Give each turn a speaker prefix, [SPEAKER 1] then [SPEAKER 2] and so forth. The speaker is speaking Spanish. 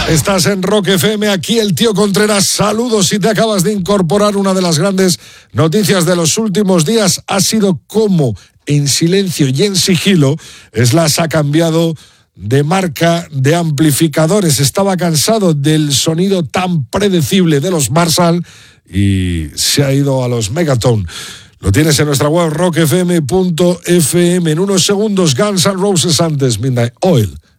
[SPEAKER 1] Estás en Rock FM, aquí el tío Contreras. Saludos si te acabas de incorporar. Una de las grandes noticias de los últimos días ha sido cómo en silencio y en sigilo Slash ha cambiado de marca de amplificadores. Estaba cansado del sonido tan predecible de los Marshall y se ha ido a los Megaton. Lo tienes en nuestra web rockfm.fm. En unos segundos Guns N' Roses, antes Midnight Oil.